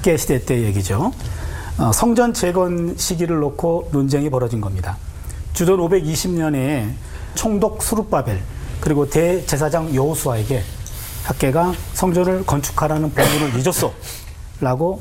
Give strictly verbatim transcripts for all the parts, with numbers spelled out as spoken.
학계 시대 때 얘기죠. 어, 성전 재건 시기를 놓고 논쟁이 벌어진 겁니다. 주전 오백이십 년에 총독 수룹바벨 그리고 대제사장 여호수아에게 학계가 성전을 건축하라는 본문을 잊었소 라고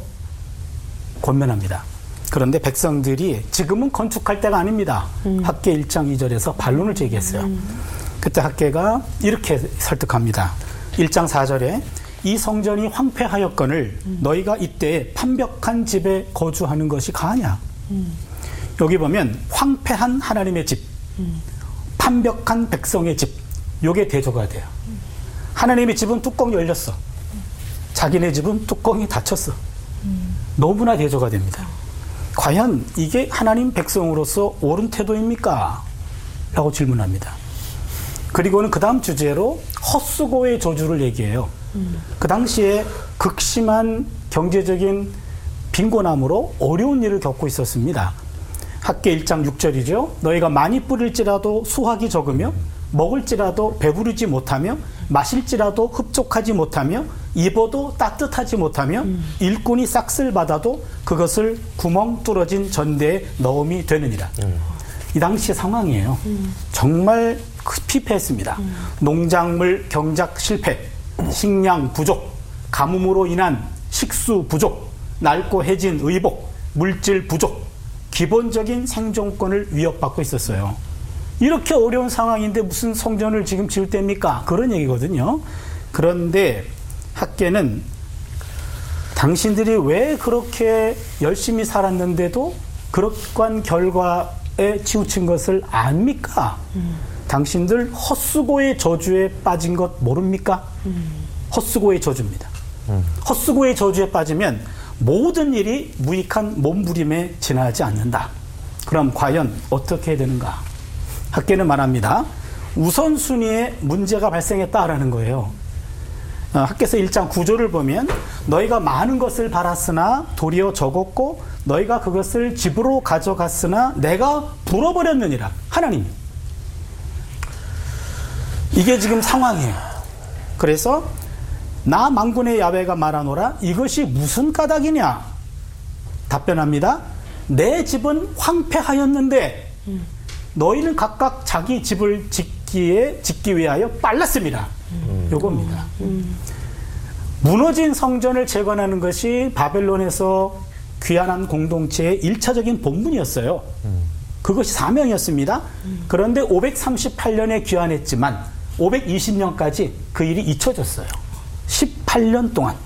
권면합니다. 그런데 백성들이 지금은 건축할 때가 아닙니다. 음. 학계 일 장 이 절에서 반론을 제기했어요. 음. 그때 학계가 이렇게 설득합니다. 일 장 사 절에 이 성전이 황폐하였거늘 음. 너희가 이때 판벽한 집에 거주하는 것이 가하냐. 음. 여기 보면 황폐한 하나님의 집, 음. 판벽한 백성의 집, 요게 대조가 돼요. 음. 하나님의 집은 뚜껑이 열렸어. 음. 자기네 집은 뚜껑이 닫혔어. 음. 너무나 대조가 됩니다. 과연 이게 하나님 백성으로서 옳은 태도입니까? 라고 질문합니다. 그리고는 그 다음 주제로 헛수고의 저주를 얘기해요. 음. 그 당시에 극심한 경제적인 빈곤함으로 어려운 일을 겪고 있었습니다. 학계 일 장 육 절이죠. 너희가 많이 뿌릴지라도 수확이 적으며 먹을지라도 배부르지 못하며 마실지라도 흡족하지 못하며 입어도 따뜻하지 못하며 음. 일꾼이 싹쓸 받아도 그것을 구멍 뚫어진 전대에 넣음이 되느니라. 음. 이 당시의 상황이에요. 음. 정말 피폐했습니다. 음. 농작물 경작 실패, 식량 부족, 가뭄으로 인한 식수 부족, 낡고 해진 의복, 물질 부족, 기본적인 생존권을 위협받고 있었어요. 이렇게 어려운 상황인데 무슨 성전을 지금 지을 때입니까? 그런 얘기거든요. 그런데 학계는 당신들이 왜 그렇게 열심히 살았는데도 그러한 결과에 치우친 것을 압니까? 음. 당신들 헛수고의 저주에 빠진 것 모릅니까? 음. 헛수고의 저주입니다. 음. 헛수고의 저주에 빠지면 모든 일이 무익한 몸부림에 지나지 않는다. 그럼 과연 어떻게 해야 되는가? 학계는 말합니다. 우선순위에 문제가 발생했다라는 거예요. 어, 학계서 일 장 구 절을 보면 너희가 많은 것을 바랐으나 도리어 적었고 너희가 그것을 집으로 가져갔으나 내가 불어버렸느니라. 하나님. 이게 지금 상황이에요. 그래서 나 만군의 야훼가 말하노라 이것이 무슨 까닭이냐? 답변합니다. 내 집은 황폐하였는데 음. 너희는 각각 자기 집을 짓기에 짓기 위하여 빨랐습니다. 음. 요겁니다. 음. 무너진 성전을 재건하는 것이 바벨론에서 귀환한 공동체의 일차적인 본분이었어요. 음. 그것이 사명이었습니다. 음. 그런데 오백삼십팔 년에 귀환했지만 오백이십 년까지 그 일이 잊혀졌어요. 십팔 년 동안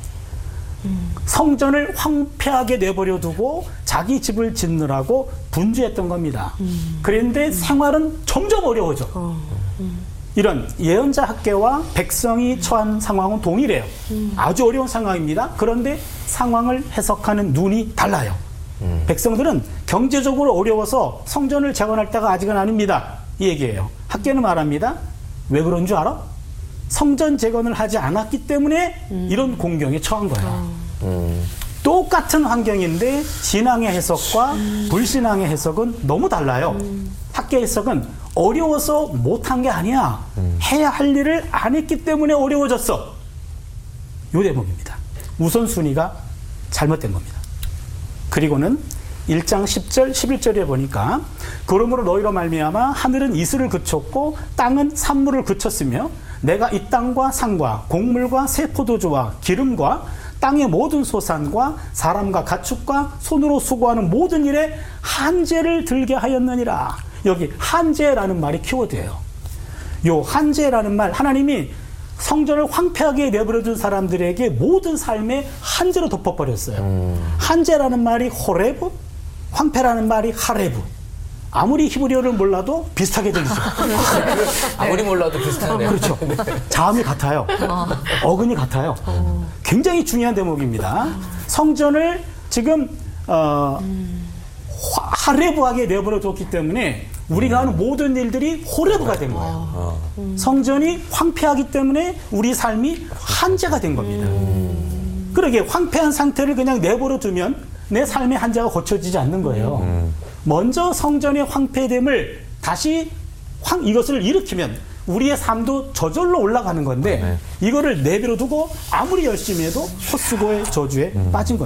음. 성전을 황폐하게 내버려 두고 자기 집을 짓느라고 분주했던 겁니다. 음. 그런데 음. 생활은 점점 어려워져. 어. 음. 이런 예언자 학계와 백성이 처한 상황은 동일해요. 음. 아주 어려운 상황입니다. 그런데 상황을 해석하는 눈이 달라요. 음. 백성들은 경제적으로 어려워서 성전을 재건할 때가 아직은 아닙니다. 이 얘기예요. 학계는 말합니다. 왜 그런 줄 알아? 성전 재건을 하지 않았기 때문에 음. 이런 공경에 처한 거예요. 음. 똑같은 환경인데 신앙의 해석과 음. 불신앙의 해석은 너무 달라요. 음. 학계 해석은 어려워서 못한 게 아니야. 음. 해야 할 일을 안 했기 때문에 어려워졌어. 요 대목입니다. 우선순위가 잘못된 겁니다. 그리고는 일 장 십 절, 십일 절에 보니까 그러므로 너희로 말미암아 하늘은 이슬을 그쳤고 땅은 산물을 그쳤으며 내가 이 땅과 산과 곡물과 새 포도주와 기름과 땅의 모든 소산과 사람과 가축과 손으로 수고하는 모든 일에 한죄를 들게 하였느니라. 여기 한죄라는 말이 키워드예요. 요 한죄라는 말, 하나님이 성전을 황폐하게 내버려둔 사람들에게 모든 삶에 한죄로 덮어버렸어요. 음. 한죄라는 말이 호레브, 황폐라는 말이 하레브. 아무리 히브리어를 몰라도 비슷하게 들리죠. 아무리 몰라도 비슷하네요. 그렇죠. 자음이 같아요. 어근이 같아요. 굉장히 중요한 대목입니다. 성전을 지금 어, 하레브하게 내버려뒀기 때문에 우리가 하는 모든 일들이 호레브가 된 거예요. 성전이 황폐하기 때문에 우리 삶이 한죄가 된 겁니다. 그러게 황폐한 상태를 그냥 내버려두면 내 삶의 한죄가 고쳐지지 않는 거예요. 먼저 성전의 황폐됨을 다시 황, 이것을 일으키면 우리의 삶도 저절로 올라가는 건데 네. 이거를 내버려두고 아무리 열심히 해도 헛수고의 저주에 음. 빠진 겁니다.